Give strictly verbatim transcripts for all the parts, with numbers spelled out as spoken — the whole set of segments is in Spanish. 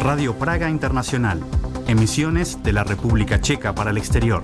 Radio Praga Internacional. Emisiones de la República Checa para el exterior.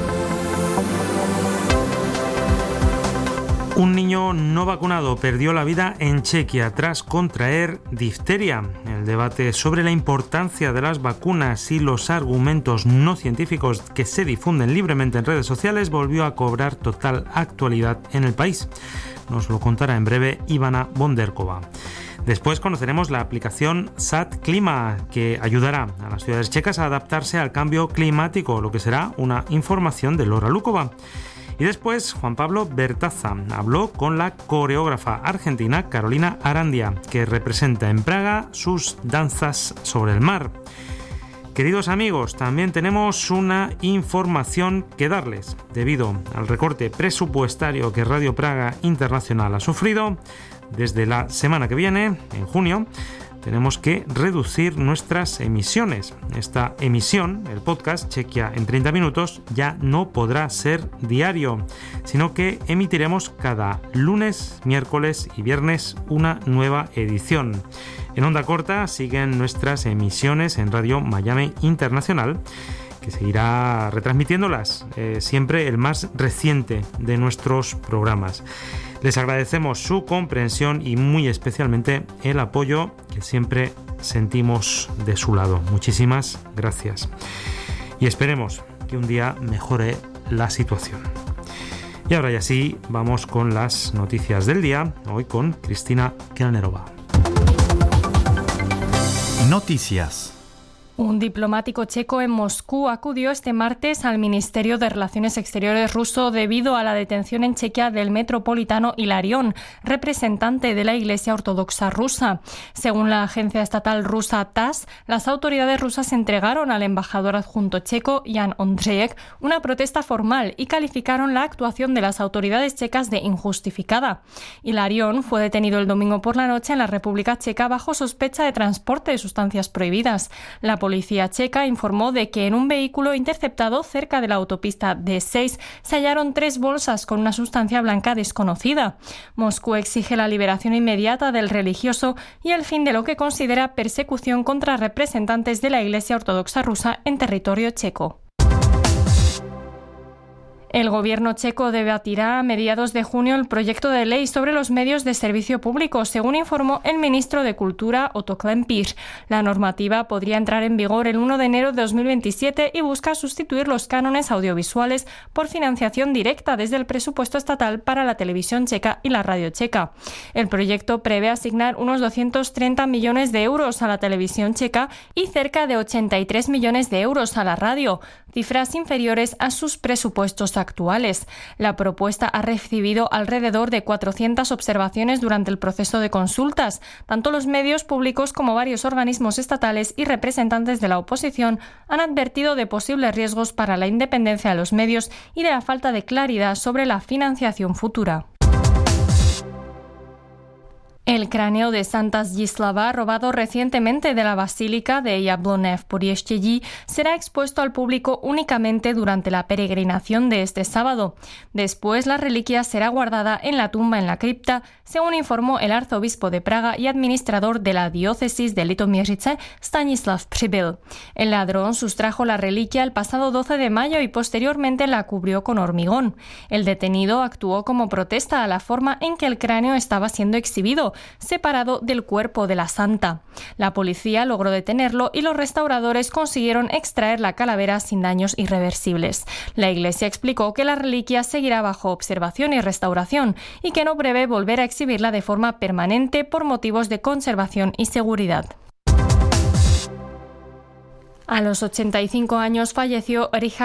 Un niño no vacunado perdió la vida en Chequia tras contraer difteria. El debate sobre la importancia de las vacunas y los argumentos no científicos que se difunden libremente en redes sociales volvió a cobrar total actualidad en el país. Nos lo contará en breve Ivana Bonderkova. Después conoceremos la aplicación Sat Klima, que ayudará a las ciudades checas a adaptarse al cambio climático, lo que será una información de Lora Lukova. Y después, Juan Pablo Bertaza habló con la coreógrafa argentina Carolina Arandia, que representa en Praga sus danzas sobre el mar. Queridos amigos, también tenemos una información que darles. Debido al recorte presupuestario que Radio Praga Internacional ha sufrido, desde la semana que viene, en junio, tenemos que reducir nuestras emisiones. Esta emisión, el podcast Chequia en treinta minutos, ya no podrá ser diario, sino que emitiremos cada lunes, miércoles y viernes una nueva edición. En onda corta siguen nuestras emisiones en Radio Miami Internacional, que seguirá retransmitiéndolas, eh, siempre el más reciente de nuestros programas. Les agradecemos su comprensión y muy especialmente el apoyo que siempre sentimos de su lado. Muchísimas gracias. Y esperemos que un día mejore la situación. Y ahora ya sí, vamos con las noticias del día, hoy con Cristina Kelnerova. Noticias. Un diplomático checo en Moscú acudió este martes al Ministerio de Relaciones Exteriores ruso debido a la detención en Chequia del metropolitano Hilarión, representante de la Iglesia Ortodoxa rusa. Según la agencia estatal rusa TASS, las autoridades rusas entregaron al embajador adjunto checo, Jan Ondřejek, una protesta formal y calificaron la actuación de las autoridades checas de injustificada. Hilarión fue detenido el domingo por la noche en la República Checa bajo sospecha de transporte de sustancias prohibidas. La La policía checa informó de que en un vehículo interceptado cerca de la autopista D seis se hallaron tres bolsas con una sustancia blanca desconocida. Moscú exige la liberación inmediata del religioso y el fin de lo que considera persecución contra representantes de la Iglesia Ortodoxa rusa en territorio checo. El gobierno checo debatirá a mediados de junio el proyecto de ley sobre los medios de servicio público, según informó el ministro de Cultura, Otto Klempir. La normativa podría entrar en vigor el primero de enero de dos mil veintisiete y busca sustituir los cánones audiovisuales por financiación directa desde el presupuesto estatal para la televisión checa y la radio checa. El proyecto prevé asignar unos doscientos treinta millones de euros a la televisión checa y cerca de ochenta y tres millones de euros a la radio, cifras inferiores a sus presupuestos actuales. La propuesta ha recibido alrededor de cuatrocientas observaciones durante el proceso de consultas. Tanto los medios públicos como varios organismos estatales y representantes de la oposición han advertido de posibles riesgos para la independencia de los medios y de la falta de claridad sobre la financiación futura. El cráneo de Santa Zdislava, robado recientemente de la Basílica de Jablonev Podještědí, será expuesto al público únicamente durante la peregrinación de este sábado. Después, la reliquia será guardada en la tumba en la cripta, según informó el arzobispo de Praga y administrador de la diócesis de Litoměřice, Stanislav Přibyl. El ladrón sustrajo la reliquia el pasado doce de mayo y posteriormente la cubrió con hormigón. El detenido actuó como protesta a la forma en que el cráneo estaba siendo exhibido, separado del cuerpo de la santa. La policía logró detenerlo y los restauradores consiguieron extraer la calavera sin daños irreversibles. La Iglesia explicó que la reliquia seguirá bajo observación y restauración y que no prevé volver a exhibirla de forma permanente por motivos de conservación y seguridad. A los ochenta y cinco años falleció Richard